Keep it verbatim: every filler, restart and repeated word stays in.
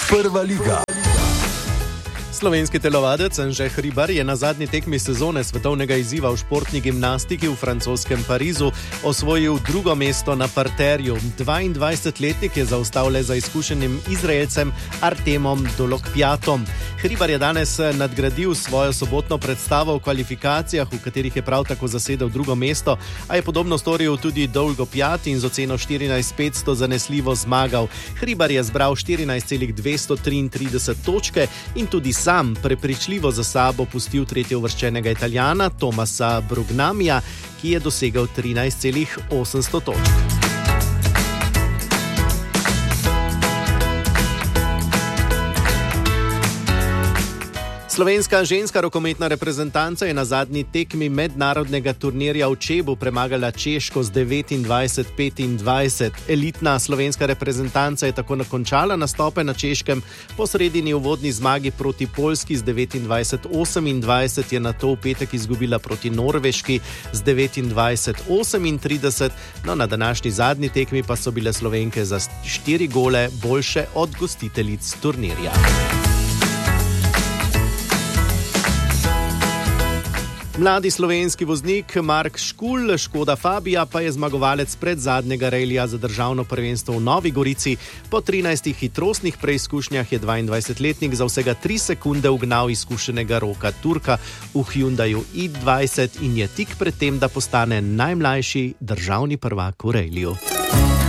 Prva liga. Slovenski telovadec Anže Hribar je na zadnji tekmi sezone svetovnega izziva v športni gimnastiki v francoskem Parizu osvojil drugo mesto na parterju. dvaindvajsetletnik je zaostal le za izkušenim Izraelcem Artemom Dolokpjatom. Hribar je danes nadgradil svojo sobotno predstavo v kvalifikacijah, v katerih je prav tako zasedel drugo mesto, a je podobno storil tudi Dolgopjat in z oceno štirinajst petsto zanesljivo zmagal. Hribar je zbral štirinajst celih dvesto triintrideset točke in tudi sam prepričljivo za sabo pustil tretjeuvrščenega Italijana Tomasa Brugnamija, ki je dosegel trinajst celih osemsto točk. Slovenska ženska rokometna reprezentanca je na zadnji tekmi mednarodnega turnirja v Čebu premagala Češko z devetindvajset petindvajset. Elitna slovenska reprezentanca je tako nakončala nastope na Češkem. Po sredini uvodni zmagi proti Poljski z devetindvajset osemindvajset je nato v petek izgubila proti Norveški z devetindvajset osemintrideset. No, na današnji zadnji tekmi pa so bile Slovenke za štiri gole boljše od gostiteljic turnirja. Mladi slovenski voznik Mark Škulj, Škoda Fabia, pa je zmagovalec predzadnjega rallyja za državno prvenstvo v Novi Gorici. Po trinajstih hitrostnih preizkušnjah je dvaindvajsetletnik za vsega tri sekunde ugnal izkušenega Roka Turka v Hyundaju i dvajset in je tik pred tem, da postane najmlajši državni prvak v rallyju.